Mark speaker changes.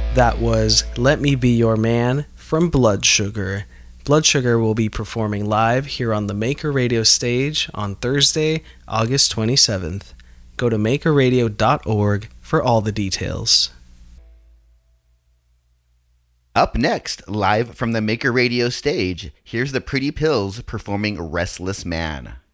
Speaker 1: That was Let Me Be Your Man from Blood Sugar. Blood Sugar will be performing live here on the Maker Radio stage on Thursday, August 27th. Go to makerradio.org for all the details.
Speaker 2: Up next, live from the Maker Radio stage, here's the Pretty Pills performing Restless Man.